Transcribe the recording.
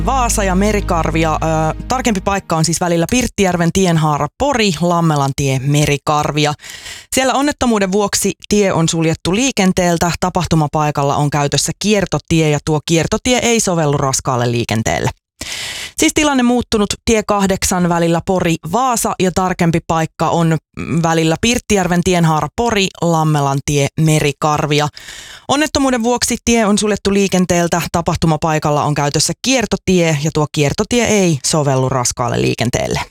Vaasa ja Merikarvia. Tarkempi paikka on siis välillä Pirttijärven tienhaara Pori, Lammelantie, Merikarvia. Siellä onnettomuuden vuoksi tie on suljettu liikenteeltä. Tapahtumapaikalla on käytössä kiertotie ja tuo kiertotie ei sovellu raskaalle liikenteelle. Siis tilanne muuttunut tie 8 välillä Pori-Vaasa ja tarkempi paikka on välillä Pirttijärven tienhaara Pori, Lammelantie, Merikarvia. Onnettomuuden vuoksi tie on suljettu liikenteeltä. Tapahtumapaikalla on käytössä kiertotie ja tuo kiertotie ei sovellu raskaalle liikenteelle.